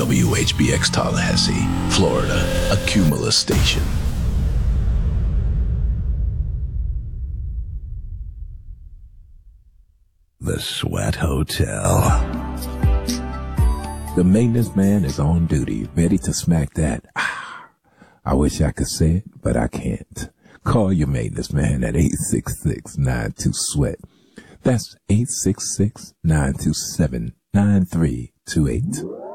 WHBX Tallahassee, Florida, a Cumulus station. The Sweat Hotel. The maintenance man is on duty, ready to smack that. I wish I could say it, but I can't. Call your maintenance man at 866-92-SWEAT. That's 866-927-9328.